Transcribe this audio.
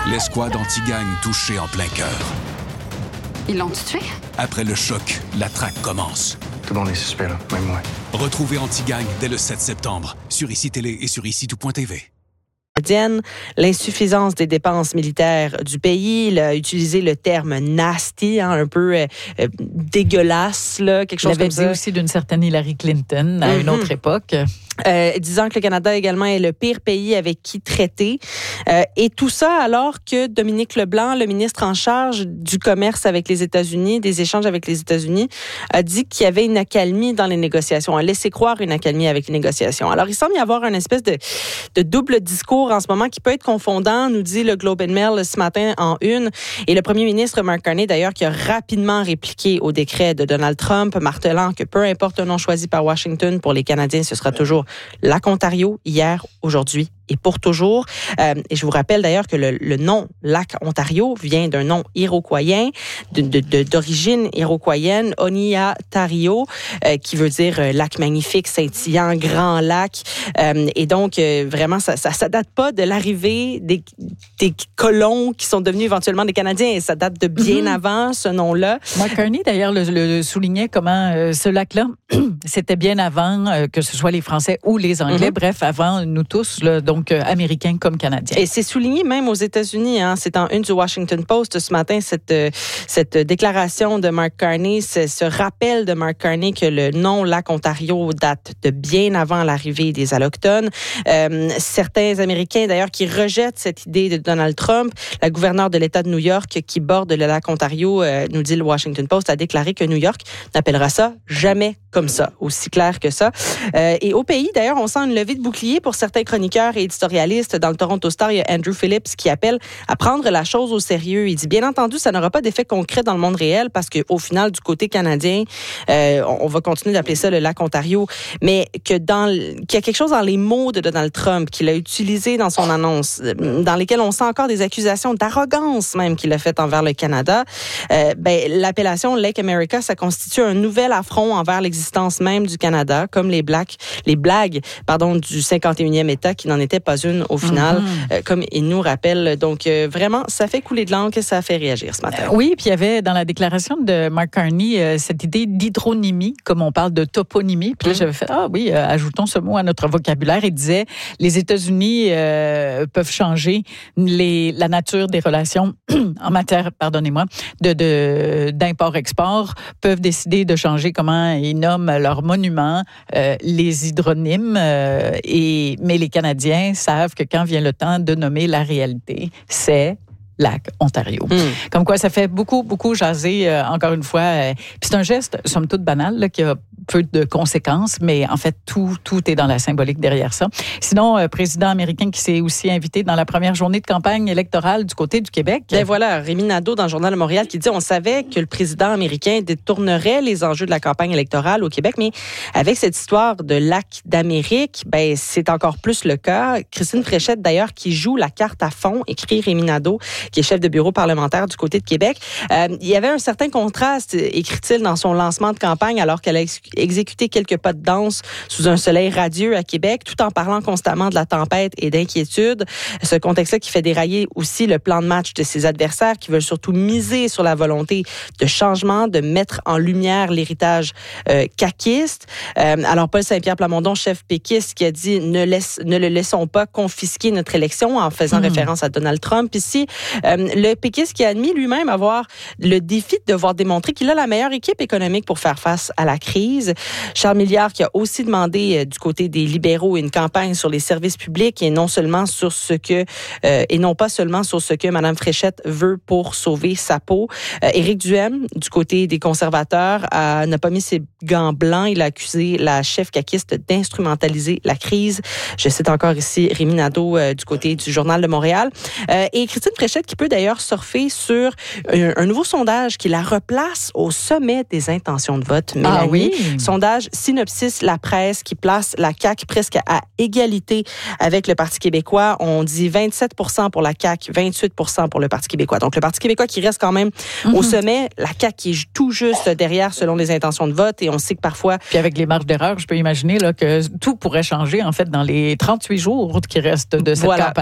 L'escouade anti-gang touchée en plein cœur. Ils l'ont tué? Après le choc, la traque commence. Tout le monde est suspect, là, même moi. Retrouvez Anti-Gang dès le 7 septembre sur ICI Télé et sur ICI-tout.tv. L'insuffisance des dépenses militaires du pays. Il a utilisé le terme nasty, un peu dégueulasse, là, quelque chose comme ça. Il avait dit aussi d'une certaine Hillary Clinton à une autre époque. Disant que le Canada également est le pire pays avec qui traiter. Et tout ça alors que Dominique Leblanc, le ministre en charge du commerce avec les États-Unis, des échanges avec les États-Unis, a dit qu'il y avait une accalmie dans les négociations, a laissé croire une accalmie avec les négociations. Alors, il semble y avoir une espèce de double discours en ce moment qui peut être confondant, nous dit le Globe and Mail ce matin en une. Et le premier ministre Mark Carney, d'ailleurs, qui a rapidement répliqué au décret de Donald Trump, martelant que peu importe le nom choisi par Washington, pour les Canadiens, ce sera toujours Lac Ontario, hier, aujourd'hui et pour toujours. Et je vous rappelle d'ailleurs que le nom Lac Ontario vient d'un nom iroquoien, d'origine iroquoienne, Oniatario, qui veut dire lac magnifique, scintillant, grand lac. Et donc, vraiment, ça date pas de l'arrivée des colons qui sont devenus éventuellement des Canadiens. Ça date de bien avant, ce nom-là. Mark Carney, d'ailleurs, le soulignait comment ce lac-là, c'était bien avant que ce soit les Français ou les Anglais, bref, avant nous tous, là, donc américains comme canadiens. Et c'est souligné même aux États-Unis. C'est en une du Washington Post ce matin, cette déclaration de Mark Carney, ce rappel de Mark Carney que le nom Lac Ontario date de bien avant l'arrivée des Allochtones. Certains Américains, d'ailleurs, qui rejettent cette idée de Donald Trump. La gouverneure de l'État de New York, qui borde le lac Ontario, nous dit le Washington Post, a déclaré que New York n'appellera ça jamais comme ça, aussi clair que ça. Et au pays, d'ailleurs, on sent une levée de bouclier pour certains chroniqueurs et éditorialistes. Dans le Toronto Star, il y a Andrew Phillips qui appelle à prendre la chose au sérieux. Il dit, bien entendu, ça n'aura pas d'effet concret dans le monde réel parce qu'au final, du côté canadien, on va continuer d'appeler ça le lac Ontario, mais qu'il y a quelque chose dans les mots de Donald Trump qu'il a utilisé dans son annonce, dans lesquels on sent encore des accusations d'arrogance même qu'il a faites envers le Canada. L'appellation Lake America, ça constitue un nouvel affront envers l'existence même du Canada, comme les blagues du 51e État qui n'en était pas une au final, comme il nous rappelle. Donc, vraiment, ça fait couler de l'encre et ça fait réagir ce matin. Oui, puis il y avait dans la déclaration de Mark Carney cette idée d'hydronymie, comme on parle de toponymie. Puis là, j'avais fait, ajoutons ce mot à notre vocabulaire. Il disait, les États-Unis peuvent changer la nature des relations en matière, d'import-export, peuvent décider de changer comment ils nomment leurs monuments, les hydronymes, mais les Canadiens savent que quand vient le temps de nommer la réalité, c'est Lac Ontario. Comme quoi, ça fait beaucoup, beaucoup jaser, encore une fois. Puis c'est un geste, somme toute banal, là, qui a peu de conséquences, mais en fait, tout est dans la symbolique derrière ça. Sinon, président américain qui s'est aussi invité dans la première journée de campagne électorale du côté du Québec. Ben voilà, Rémi Nadeau dans le Journal de Montréal qui dit, on savait que le président américain détournerait les enjeux de la campagne électorale au Québec, mais avec cette histoire de lac d'Amérique, c'est encore plus le cas. Christine Fréchette, d'ailleurs, qui joue la carte à fond, écrit Rémi Nadeau, qui est chef de bureau parlementaire du côté de Québec. Il y avait un certain contraste, écrit-il, dans son lancement de campagne, alors qu'elle a exécuté quelques pas de danse sous un soleil radieux à Québec, tout en parlant constamment de la tempête et d'inquiétude. Ce contexte-là qui fait dérailler aussi le plan de match de ses adversaires, qui veulent surtout miser sur la volonté de changement, de mettre en lumière l'héritage caquiste. Alors, Paul Saint-Pierre Plamondon, chef péquiste, qui a dit « Ne le laissons pas confisquer notre élection » en faisant référence à Donald Trump ici. Le péquiste qui a admis lui-même avoir le défi de devoir démontrer qu'il a la meilleure équipe économique pour faire face à la crise. Charles Milliard qui a aussi demandé du côté des libéraux une campagne sur les services publics et non pas seulement sur ce que Mme Fréchette veut pour sauver sa peau. Éric Duhaime, du côté des conservateurs, n'a pas mis ses gants blancs. Il a accusé la chef caquiste d'instrumentaliser la crise. Je cite encore ici Rémi Nadeau du côté du Journal de Montréal. Et Christine Fréchette qui peut d'ailleurs surfer sur un nouveau sondage qui la replace au sommet des intentions de vote. Mélanie. Oui. Sondage Synopsis La Presse qui place la CAQ presque à égalité avec le Parti québécois. On dit 27% pour la CAQ, 28% pour le Parti québécois. Donc le Parti québécois qui reste quand même au sommet, la CAQ qui est tout juste derrière selon les intentions de vote et on sait que parfois... Puis avec les marges d'erreur, je peux imaginer là, que tout pourrait changer en fait dans les 38 jours qui restent de cette campagne.